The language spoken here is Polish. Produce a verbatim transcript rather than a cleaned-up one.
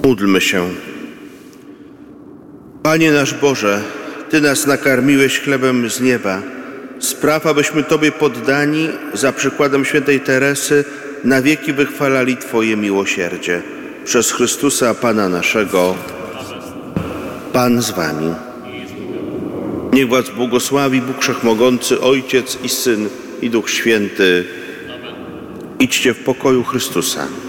Módlmy się. Panie nasz Boże, Ty nas nakarmiłeś chlebem z nieba. Spraw, abyśmy Tobie poddani, za przykładem świętej Teresy, na wieki wychwalali Twoje miłosierdzie. Przez Chrystusa Pana naszego. Pan z Wami. Niech Was błogosławi Bóg Wszechmogący, Ojciec i Syn, i Duch Święty. Idźcie w pokoju Chrystusa.